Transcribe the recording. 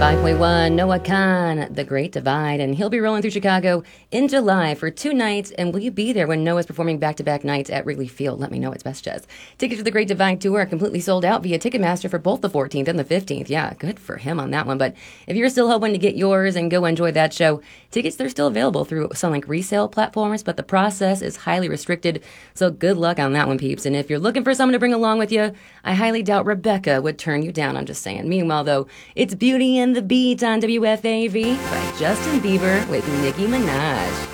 105.1, Noah Khan, The Great Divide, and he'll be rolling through Chicago in July for 2 nights. And will you be there when Noah's performing back-to-back nights at Wrigley Field? Let me know. It's Best Jazz. Tickets to The Great Divide Tour are completely sold out via Ticketmaster for both the 14th and the 15th. Yeah, good for him on that one. But if you're still hoping to get yours and go enjoy that show, tickets, they're still available through some like resale platforms, but the process is highly restricted. So good luck on that one, peeps. And if you're looking for someone to bring along with you, I highly doubt Rebecca would turn you down. I'm just saying. Meanwhile, though, it's Beauty and the Beat on WFAV by Justin Bieber with Nicki Minaj.